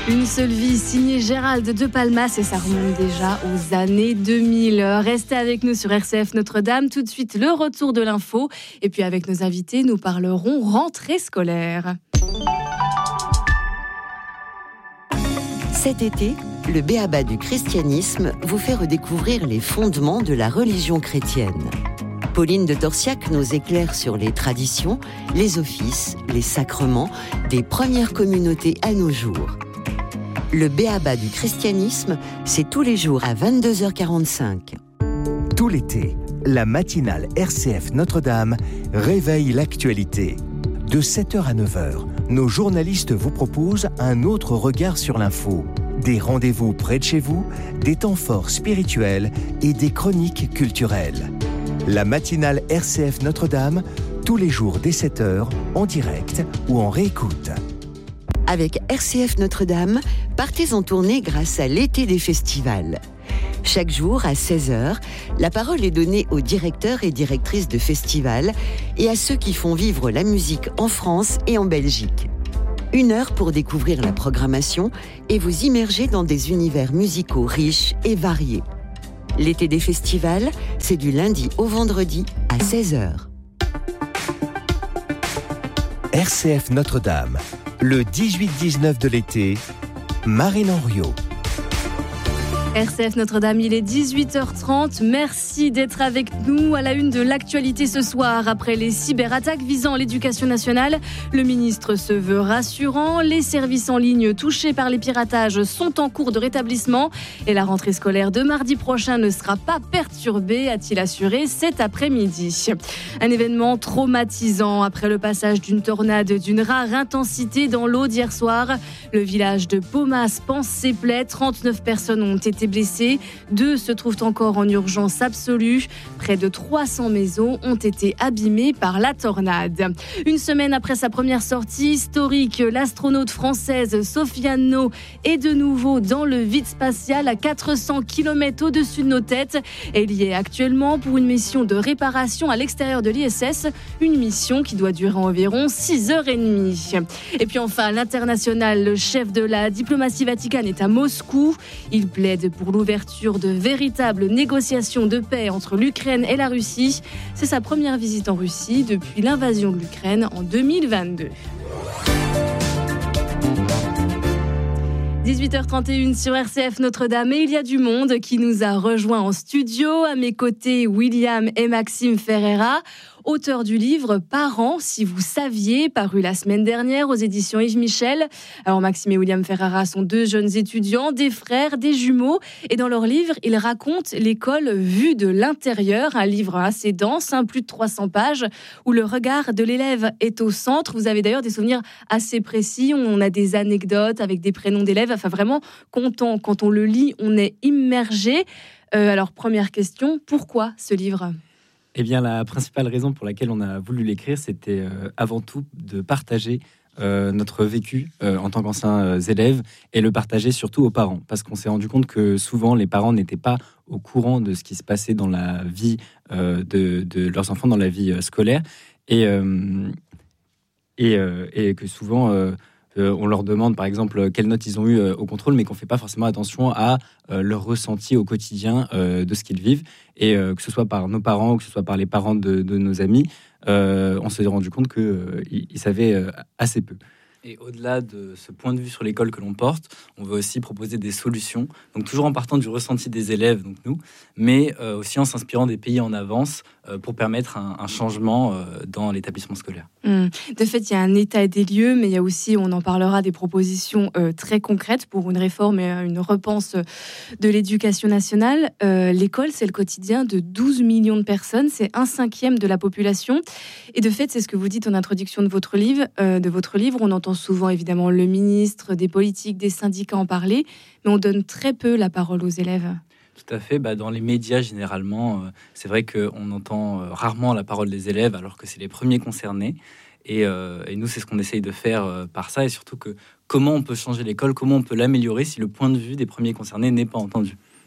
Une seule vie, signée Gérald de Palmas, et ça remonte déjà aux années 2000. Restez avec nous sur RCF Notre-Dame. Tout de suite, le retour de l'info. Et puis avec nos invités, nous parlerons rentrée scolaire. Cet été, le b.a.-ba du christianisme vous fait redécouvrir les fondements de la religion chrétienne. Pauline de Torsiac nous éclaire sur les traditions, les offices, les sacrements des premières communautés à nos jours. Le b.a.-ba du christianisme, c'est tous les jours à 22h45. Tout l'été, la matinale RCF Notre-Dame réveille l'actualité. De 7h à 9h, nos journalistes vous proposent un autre regard sur l'info. Des rendez-vous près de chez vous, des temps forts spirituels et des chroniques culturelles. La matinale RCF Notre-Dame, tous les jours dès 7h, en direct ou en réécoute. Avec RCF Notre-Dame, partez en tournée grâce à l'été des festivals. Chaque jour, à 16h, la parole est donnée aux directeurs et directrices de festivals et à ceux qui font vivre la musique en France et en Belgique. 1 heure pour découvrir la programmation et vous immerger dans des univers musicaux riches et variés. L'été des festivals, c'est du lundi au vendredi à 16h. RCF Notre-Dame, le 18-19 de l'été, Marine Henriot. RCF Notre-Dame, il est 18h30. Merci d'être avec nous à la une de l'actualité ce soir. Après les cyberattaques visant l'éducation nationale, le ministre se veut rassurant. Les services en ligne touchés par les piratages sont en cours de rétablissement et la rentrée scolaire de mardi prochain ne sera pas perturbée, a-t-il assuré cet après-midi. Un événement traumatisant après le passage d'une tornade d'une rare intensité dans l'Aude hier soir. Le village de Paumas panse ses plaies. 39 personnes ont été blessés. 2 se trouvent encore en urgence absolue. Près de 300 maisons ont été abîmées par la tornade. Une semaine après sa première sortie historique, l'astronaute française Sofiane No est de nouveau dans le vide spatial à 400 km au-dessus de nos têtes. Elle y est actuellement pour une mission de réparation à l'extérieur de l'ISS, une mission qui doit durer environ 6h30. Et puis enfin, à l'international, le chef de la diplomatie vaticane est à Moscou. Il plaide pour l'ouverture de véritables négociations de paix entre l'Ukraine et la Russie. C'est sa première visite en Russie depuis l'invasion de l'Ukraine en 2022. 18h31 sur RCF Notre-Dame et il y a du monde qui nous a rejoints en studio. À mes côtés, William et Maxime Ferreira, auteurs du livre Parents, si vous saviez, paru la semaine dernière aux éditions Yves Michel. Alors Maxime et William Ferreira sont 2 jeunes étudiants, des frères, des jumeaux. Et dans leur livre, ils racontent l'école vue de l'intérieur. Un livre assez dense, plus de 300 pages, où le regard de l'élève est au centre. Vous avez d'ailleurs des souvenirs assez précis. On a des anecdotes avec des prénoms d'élèves. Enfin vraiment, quand on le lit, on est immergé. Alors première question, pourquoi ce livre ? Eh bien, la principale raison pour laquelle on a voulu l'écrire, c'était avant tout de partager notre vécu en tant qu'anciens élèves et le partager surtout aux parents. Parce qu'on s'est rendu compte que souvent, les parents n'étaient pas au courant de ce qui se passait dans la vie de leurs enfants, dans la vie scolaire. Et que souvent... on leur demande par exemple quelles notes ils ont eu au contrôle, mais qu'on ne fait pas forcément attention à leur ressenti au quotidien de ce qu'ils vivent. Et que ce soit par nos parents ou que ce soit par les parents de nos amis, on s'est rendu compte qu'ils savaient assez peu. Et au-delà de ce point de vue sur l'école que l'on porte, on veut aussi proposer des solutions, donc toujours en partant du ressenti des élèves, donc nous, mais aussi en s'inspirant des pays en avance pour permettre un changement dans l'établissement scolaire. De fait, il y a un état des lieux, mais il y a aussi, on en parlera, des propositions très concrètes pour une réforme et une repense de l'éducation nationale. L'école, c'est le quotidien de 12 millions de personnes, c'est 1/5 de la population. Et de fait, c'est ce que vous dites en introduction de votre livre. On entend souvent évidemment le ministre, des politiques, des syndicats en parler, mais on donne très peu la parole aux élèves. Tout à fait. Dans les médias, généralement, c'est vrai qu'on entend rarement la parole des élèves, alors que c'est les premiers concernés. Et nous, c'est ce qu'on essaye de faire par ça. Et surtout, comment on peut changer l'école, comment on peut l'améliorer si le point de vue des premiers concernés n'est pas entendu.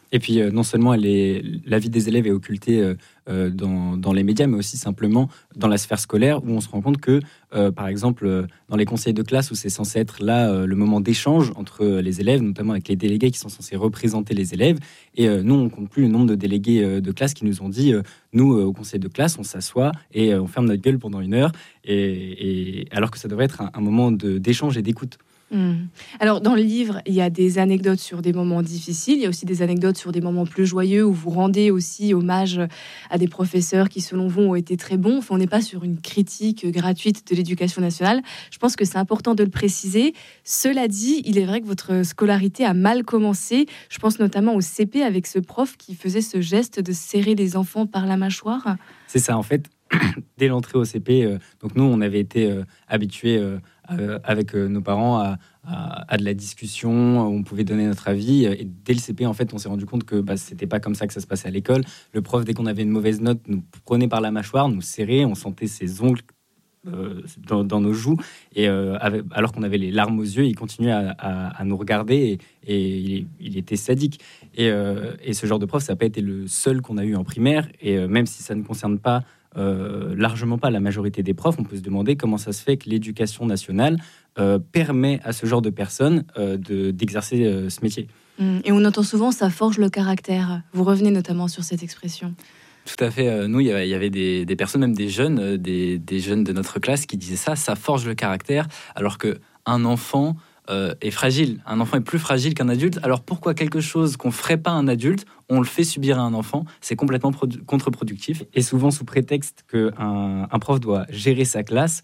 Et puis, non seulement la vie des élèves est occultée dans les médias, mais aussi simplement dans la sphère scolaire, où on se rend compte que, par exemple, dans les conseils de classe, où c'est censé être là le moment d'échange entre les élèves, notamment avec les délégués qui sont censés représenter les élèves, et nous, on ne compte plus le nombre de délégués de classe qui nous ont dit, nous, au conseil de classe, on s'assoit et on ferme notre gueule pendant 1 heure, et alors que ça devrait être un moment d'échange et d'écoute. Alors, dans le livre, il y a des anecdotes sur des moments difficiles, il y a aussi des anecdotes sur des moments plus joyeux où vous rendez aussi hommage à des professeurs qui, selon vous, ont été très bons. Enfin, on n'est pas sur une critique gratuite de l'éducation nationale. Je pense que c'est important de le préciser. Cela dit, il est vrai que votre scolarité a mal commencé. Je pense notamment au CP avec ce prof qui faisait ce geste de serrer les enfants par la mâchoire. C'est ça, en fait. Dès l'entrée au CP, donc nous, on avait été habitués avec nos parents à de la discussion, où on pouvait donner notre avis. Et dès le CP, en fait, on s'est rendu compte que c'était pas comme ça que ça se passait à l'école. Le prof, dès qu'on avait une mauvaise note, nous prenait par la mâchoire, nous serrait, on sentait ses ongles dans nos joues, et alors qu'on avait les larmes aux yeux, il continuait à nous regarder, et il était sadique. Et ce genre de prof, ça n'a pas été le seul qu'on a eu en primaire, et même si ça ne concerne pas largement pas la majorité des profs, on peut se demander comment ça se fait que l'éducation nationale permet à ce genre de personnes d'exercer ce métier. Et on entend souvent ça forge le caractère. Vous revenez notamment sur cette expression. Tout à fait. Nous, il y avait des personnes, même des jeunes, des jeunes de notre classe qui disaient ça forge le caractère, alors qu'un enfant est fragile. Un enfant est plus fragile qu'un adulte. Alors pourquoi quelque chose qu'on ne ferait pas à un adulte, on le fait subir à un enfant? C'est complètement contre-productif. Et souvent sous prétexte qu'un prof doit gérer sa classe,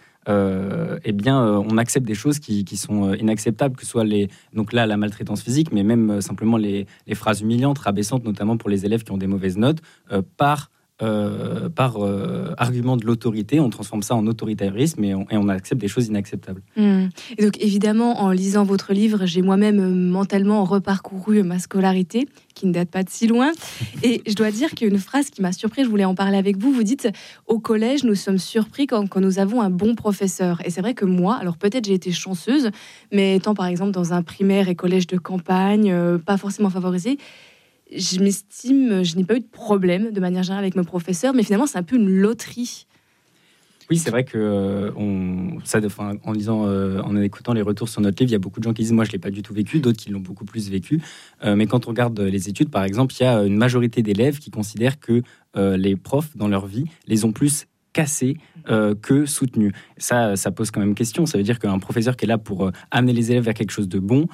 on accepte des choses qui sont inacceptables, que ce soit donc là, la maltraitance physique, mais même simplement les phrases humiliantes, rabaissantes, notamment pour les élèves qui ont des mauvaises notes, par argument de l'autorité. On transforme ça en autoritarisme, et on accepte des choses inacceptables. Et donc évidemment, en lisant votre livre, j'ai moi-même mentalement reparcouru ma scolarité, qui ne date pas de si loin. Et je dois dire qu'il y a une phrase qui m'a surpris, je voulais en parler avec vous. Vous dites, au collège, nous sommes surpris quand nous avons un bon professeur. Et c'est vrai que moi, alors peut-être j'ai été chanceuse, mais étant par exemple dans un primaire et collège de campagne, pas forcément favorisé, je m'estime, je n'ai pas eu de problème de manière générale avec mes professeurs, mais finalement c'est un peu une loterie. Oui, c'est vrai que en écoutant les retours sur notre livre, il y a beaucoup de gens qui disent moi je l'ai pas du tout vécu, d'autres qui l'ont beaucoup plus vécu. Mais quand on regarde les études, par exemple, il y a une majorité d'élèves qui considèrent que les profs dans leur vie les ont plus cassés que soutenus. Ça pose quand même question. Ça veut dire qu'un professeur qui est là pour amener les élèves vers quelque chose de bon,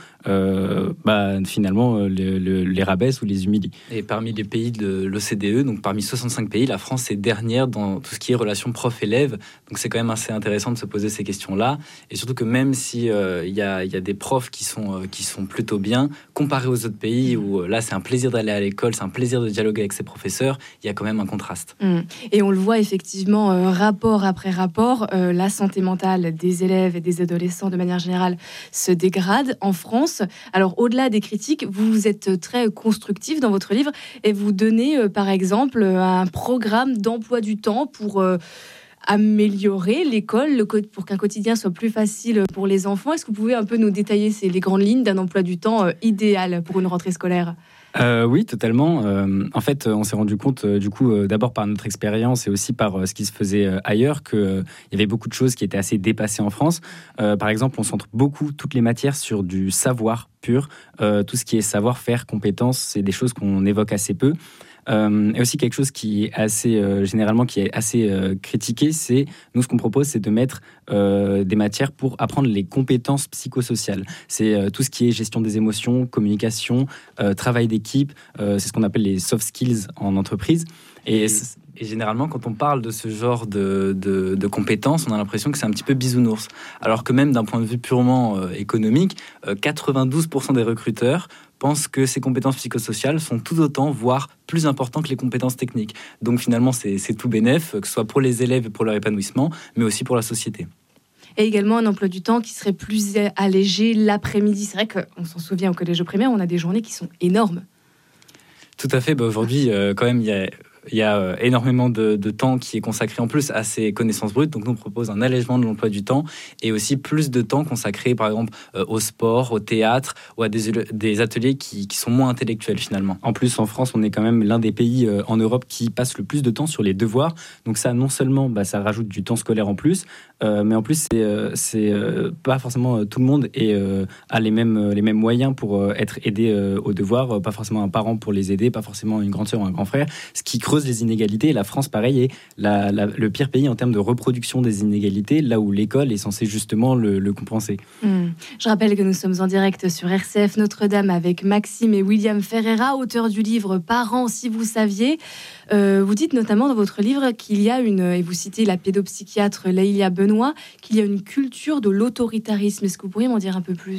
finalement les rabaisse ou les humilie. Et parmi les pays de l'OCDE, donc parmi 65 pays, la France est dernière dans tout ce qui est relation prof-élève. Donc c'est quand même assez intéressant de se poser ces questions-là. Et surtout que même si y a des profs qui sont plutôt bien, comparé aux autres pays où là c'est un plaisir d'aller à l'école, c'est un plaisir de dialoguer avec ses professeurs, il y a quand même un contraste. Et on le voit effectivement, rapport après rapport, la santé mentale des élèves et des adolescents de manière générale se dégrade en France. Alors au-delà des critiques, vous êtes très constructif dans votre livre et vous donnez par exemple un programme d'emploi du temps pour améliorer l'école, pour qu'un quotidien soit plus facile pour les enfants. Est-ce que vous pouvez un peu nous détailler les grandes lignes d'un emploi du temps idéal pour une rentrée scolaire ? Oui, totalement. En fait, on s'est rendu compte, d'abord par notre expérience et aussi par ce qui se faisait ailleurs, qu'il y avait beaucoup de choses qui étaient assez dépassées en France. Par exemple, on centre beaucoup toutes les matières sur du savoir pur. Tout ce qui est savoir-faire, compétences, c'est des choses qu'on évoque assez peu. Et aussi quelque chose qui est assez généralement qui est assez critiqué, c'est nous ce qu'on propose, c'est de mettre des matières pour apprendre les compétences psychosociales. C'est tout ce qui est gestion des émotions, communication, travail d'équipe. C'est ce qu'on appelle les soft skills en entreprise. Et généralement, quand on parle de ce genre de compétences, on a l'impression que c'est un petit peu bisounours. Alors que même d'un point de vue purement économique, 92% des recruteurs pensent que ces compétences psychosociales sont tout autant, voire plus importantes que les compétences techniques. Donc finalement, c'est tout bénef, que ce soit pour les élèves et pour leur épanouissement, mais aussi pour la société. Et également un emploi du temps qui serait plus allégé l'après-midi. C'est vrai qu'on s'en souvient au collège primaire, on a des journées qui sont énormes. Tout à fait. Aujourd'hui, quand même, y a énormément de temps qui est consacré en plus à ces connaissances brutes. Donc, nous, on propose un allègement de l'emploi du temps et aussi plus de temps consacré, par exemple, au sport, au théâtre ou à des ateliers qui sont moins intellectuels, finalement. En plus, en France, on est quand même l'un des pays en Europe qui passe le plus de temps sur les devoirs. Donc ça, non seulement ça rajoute du temps scolaire en plus, mais en plus, c'est pas forcément tout le monde a les mêmes moyens pour être aidé aux devoirs. Pas forcément un parent pour les aider, pas forcément une grande sœur ou un grand frère. Ce qui creuse les inégalités. Et la France, pareil, est le pire pays en termes de reproduction des inégalités, là où l'école est censée justement le compenser. Je rappelle que nous sommes en direct sur RCF Notre-Dame avec Maxime et William Ferreira, auteurs du livre Parents, si vous saviez. Vous dites notamment dans votre livre qu'il y a et vous citez la pédopsychiatre Leïlia Benoît, qu'il y a une culture de l'autoritarisme. Est-ce que vous pourriez m'en dire un peu plus ?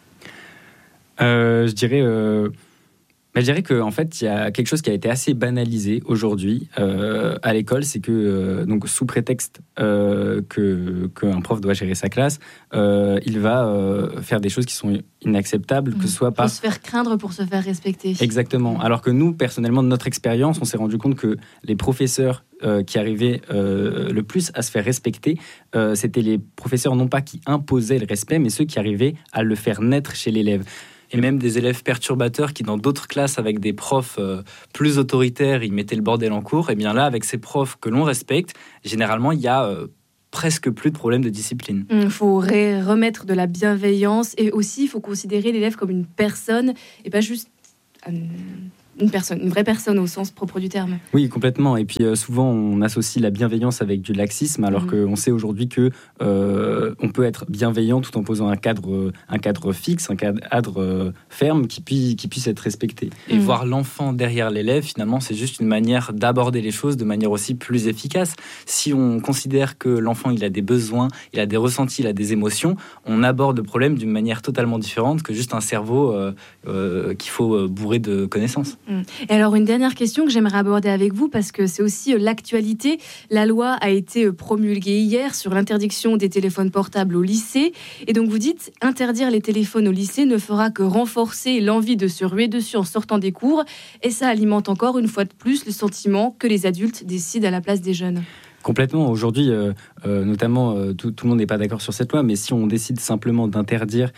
Je dirais qu'en fait, il y a quelque chose qui a été assez banalisé aujourd'hui à l'école, c'est que donc sous prétexte qu'un prof doit gérer sa classe, il va faire des choses qui sont inacceptables, que ce soit pour se faire craindre, pour se faire respecter. Exactement. Alors que nous, personnellement, de notre expérience, on s'est rendu compte que les professeurs qui arrivaient le plus à se faire respecter, c'était les professeurs non pas qui imposaient le respect, mais ceux qui arrivaient à le faire naître chez l'élève. Et même des élèves perturbateurs qui, dans d'autres classes, avec des profs plus autoritaires, ils mettaient le bordel en cours. Et bien là, avec ces profs que l'on respecte, généralement, il y a presque plus de problèmes de discipline. Il faut remettre de la bienveillance et aussi, il faut considérer l'élève comme une personne et pas juste une vraie personne au sens propre du terme. Oui, complètement. Et puis souvent, on associe la bienveillance avec du laxisme, alors qu'on sait aujourd'hui que on peut être bienveillant tout en posant un cadre fixe, un cadre ferme qui puisse être respecté. Et voir l'enfant derrière l'élève, finalement, c'est juste une manière d'aborder les choses de manière aussi plus efficace. Si on considère que l'enfant, il a des besoins, il a des ressentis, il a des émotions, on aborde le problème d'une manière totalement différente que juste un cerveau qu'il faut bourrer de connaissances. Et alors, une dernière question que j'aimerais aborder avec vous, parce que c'est aussi l'actualité. La loi a été promulguée hier sur l'interdiction des téléphones portables au lycée. Et donc, vous dites, interdire les téléphones au lycée ne fera que renforcer l'envie de se ruer dessus en sortant des cours. Et ça alimente encore une fois de plus le sentiment que les adultes décident à la place des jeunes. Complètement. Aujourd'hui, notamment, tout le monde n'est pas d'accord sur cette loi, mais si on décide simplement d'interdire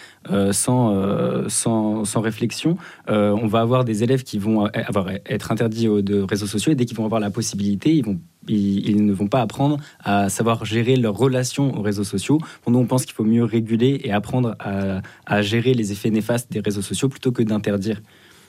sans réflexion, on va avoir des élèves qui vont être interdits de réseaux sociaux et dès qu'ils vont avoir la possibilité, ils ne vont pas apprendre à savoir gérer leurs relations aux réseaux sociaux. Pour nous, on pense qu'il faut mieux réguler et apprendre à gérer les effets néfastes des réseaux sociaux plutôt que d'interdire.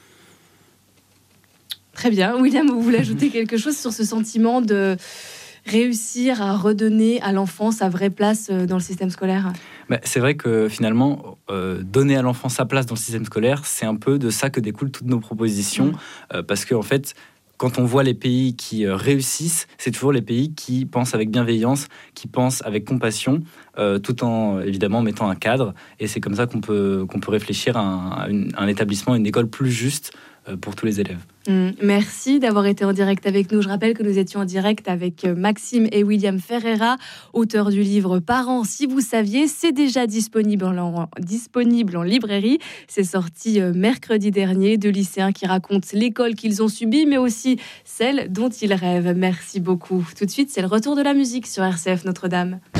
Très bien. William, vous voulez ajouter quelque chose sur ce sentiment de réussir à redonner à l'enfant sa vraie place dans le système scolaire ? C'est vrai que finalement, donner à l'enfant sa place dans le système scolaire, c'est un peu de ça que découlent toutes nos propositions. Parce qu'en fait, quand on voit les pays qui réussissent, c'est toujours les pays qui pensent avec bienveillance, qui pensent avec compassion, tout en évidemment mettant un cadre. Et c'est comme ça qu'on peut réfléchir à un établissement, une école plus juste pour tous les élèves. Merci d'avoir été en direct avec nous. Je rappelle que nous étions en direct avec Maxime et William Ferreira, auteurs du livre Parents, si vous saviez. C'est déjà disponible en librairie. C'est sorti mercredi dernier. Deux lycéens qui racontent l'école qu'ils ont subie, mais aussi celle dont ils rêvent. Merci beaucoup. Tout de suite, c'est le retour de la musique sur RCF Notre-Dame.